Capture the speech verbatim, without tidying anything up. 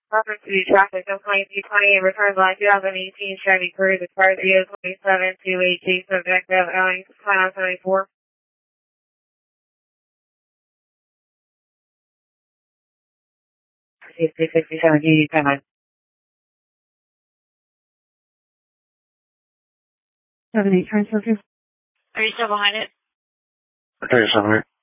Reference to traffic complaint two twenty-eight returns line two thousand eighteen Chevy Cruze with car zero twenty-seven two eight G subject of owing plan seventy-four. six sixty-seven G ten nine. seven eight transfer. Are you still behind it? Okay, seven eight.